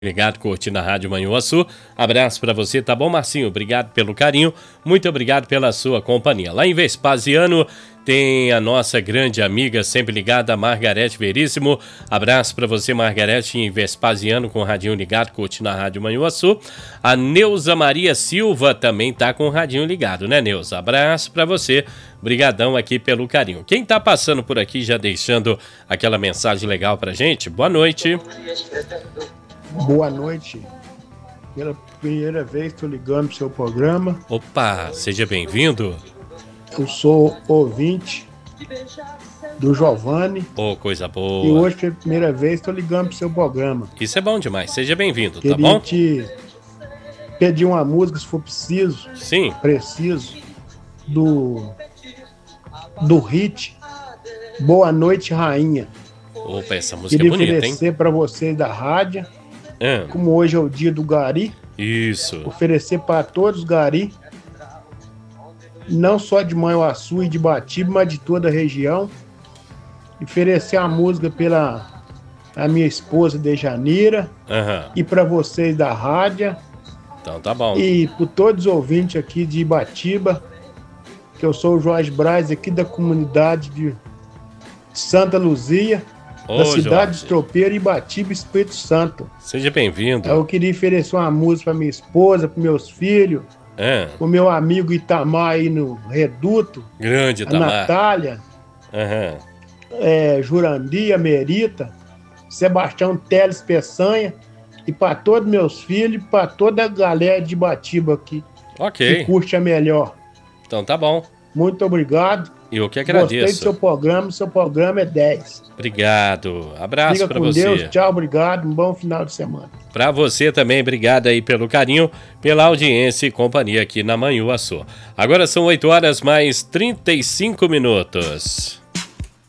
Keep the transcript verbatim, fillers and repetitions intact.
Ligado, curtindo a Rádio Manhuaçu. Abraço pra você, tá bom, Marcinho? Obrigado pelo carinho, muito obrigado pela sua companhia. Lá em Vespasiano tem a nossa grande amiga, sempre ligada, Margarete Veríssimo. Abraço pra você, Margarete, em Vespasiano, com o radinho ligado, curtindo a Rádio Manhuaçu. A Neuza Maria Silva também tá com o radinho ligado, né, Neuza? Abraço pra você, brigadão aqui pelo carinho. Quem tá passando por aqui já deixando aquela mensagem legal pra gente? Boa noite. Boa noite. Pela primeira vez estou ligando para o seu programa. Opa, seja bem-vindo. Eu sou ouvinte do Giovanni. Ô, oh, coisa boa. E hoje, pela primeira vez, estou ligando para o seu programa. Isso é bom demais. Seja bem-vindo, Queria tá bom? te pedir uma música, se for preciso. Sim. Preciso. Do, do hit Boa Noite, Rainha. Opa, essa música Queria é bonita, hein? Queria oferecer para vocês da rádio. É. Como hoje é o dia do Gari. Isso. Oferecer para todos os Gari. Não só de Manhuaçu e de Batiba, mas de toda a região. Oferecer a música pela a minha esposa Dejanira. Uhum. E para vocês da rádio. Então tá bom. E por todos os ouvintes aqui de Batiba. Que eu sou o Jorge Braz, aqui da comunidade de Santa Luzia. Ô, da cidade Jorge. de Tropeiro, Ibatiba, Espírito Santo. Seja bem-vindo. Eu queria oferecer uma música para minha esposa, para meus filhos, é. o meu amigo Itamar aí no Reduto. Grande a Itamar. Natália, uhum. é, Jurandir, a Merita, Sebastião Teles Peçanha, e para todos meus filhos, para toda a galera de Ibatiba aqui. Ok. Que curte a melhor. Então tá bom. Muito obrigado. Eu que agradeço. Gostei do seu programa, seu programa é dez. Obrigado. Abraço para você. Fica com Deus, tchau, obrigado, um bom final de semana. Para você também, obrigado aí pelo carinho, pela audiência e companhia aqui na Manhuaçu. Agora são oito horas mais trinta e cinco minutos.